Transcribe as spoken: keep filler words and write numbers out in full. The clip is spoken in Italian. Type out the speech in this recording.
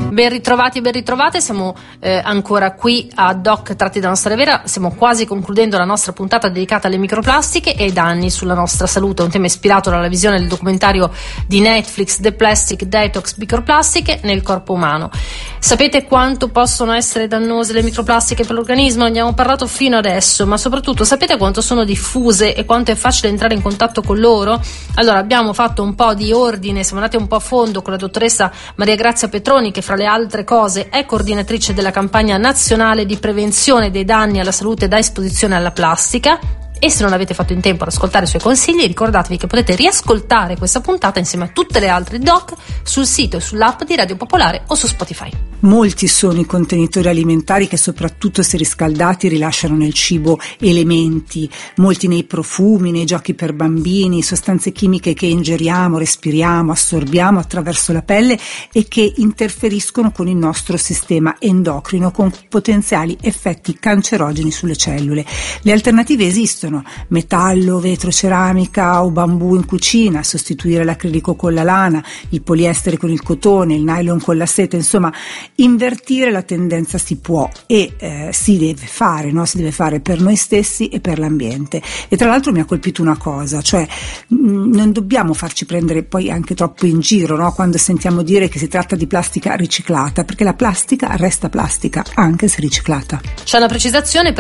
Ben ritrovati, ben ritrovate, siamo eh, ancora qui a Doc Tratti dalla Storia Vera, stiamo quasi concludendo la nostra puntata dedicata alle microplastiche e ai danni sulla nostra salute, un tema ispirato dalla visione del documentario di Netflix The Plastic Detox, microplastiche nel corpo umano. Sapete quanto possono essere dannose le microplastiche per l'organismo? Ne abbiamo parlato fino adesso, ma soprattutto sapete quanto sono diffuse e quanto è facile entrare in contatto con loro? Allora abbiamo fatto un po' di ordine, siamo andati un po' a fondo con la dottoressa Maria Grazia Petroni, che fra le altre cose è coordinatrice della campagna nazionale di prevenzione dei danni alla salute da esposizione alla plastica. E se non avete fatto in tempo ad ascoltare i suoi consigli, ricordatevi che potete riascoltare questa puntata insieme a tutte le altre doc sul sito e sull'app di Radio Popolare o su Spotify. Molti sono i contenitori alimentari che, soprattutto se riscaldati, rilasciano nel cibo elementi, molti nei profumi, nei giochi per bambini, sostanze chimiche che ingeriamo, respiriamo, assorbiamo attraverso la pelle e che interferiscono con il nostro sistema endocrino con potenziali effetti cancerogeni sulle cellule. Le alternative esistono: metallo, vetro, ceramica o bambù in cucina, sostituire l'acrilico con la lana, il poliestere con il cotone, il nylon con la seta, insomma invertire la tendenza si può e eh, si deve fare, no? Si deve fare per noi stessi e per l'ambiente. E tra l'altro mi ha colpito una cosa, cioè mh, non dobbiamo farci prendere poi anche troppo in giro, no? Quando sentiamo dire che si tratta di plastica riciclata, perché la plastica resta plastica anche se riciclata. C'è una precisazione